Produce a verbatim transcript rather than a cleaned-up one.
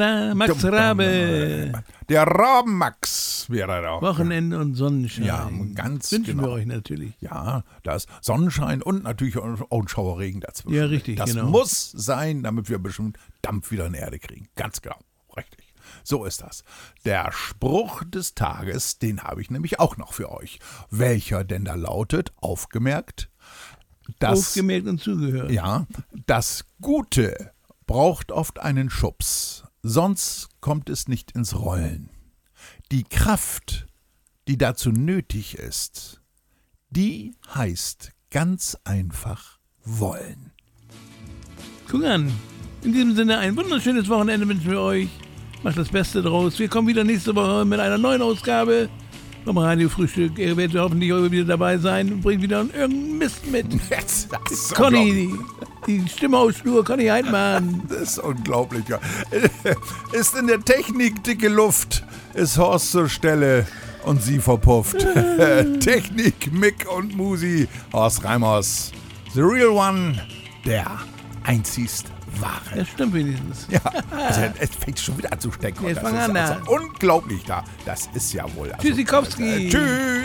Max Rabe. Der Rabenmax wäre da. Wochenende und Sonnenschein. Ja, ganz Wünschen genau. wir euch natürlich. Ja, da ist Sonnenschein und natürlich auch ein Schauerregen dazwischen. Ja, richtig, Das genau. muss sein, damit wir bestimmt Dampf wieder in die Erde kriegen. Ganz genau, richtig. So ist das. Der Spruch des Tages, den habe ich nämlich auch noch für euch. Welcher denn da lautet, aufgemerkt, das, Aufgemerkt und zugehört. ja, das Gute braucht oft einen Schubs, sonst kommt es nicht ins Rollen. Die Kraft, die dazu nötig ist, die heißt ganz einfach wollen. Guck an. In diesem Sinne ein wunderschönes Wochenende wünschen wir euch. Macht das Beste draus. Wir kommen wieder nächste Woche mit einer neuen Ausgabe vom Radio-Frühstück. Ihr werdet hoffentlich auch wieder dabei sein und bringt wieder irgendeinen Mist mit. Das ist Conny, die, die Stimme aus Schnur, Conny Heidmann. Das ist unglaublich. Ja. Ist in der Technik dicke Luft, ist Horst zur Stelle und sie verpufft. Technik, Mick und Musi, Horst Reimers. The real one, der einzigst wahre. Das stimmt wenigstens. Ja, also es fängt schon wieder an zu stecken. Jetzt Das fang ist an da. also unglaublich da. Das ist ja wohl. Also, Tschüssikowski. äh, tschüss.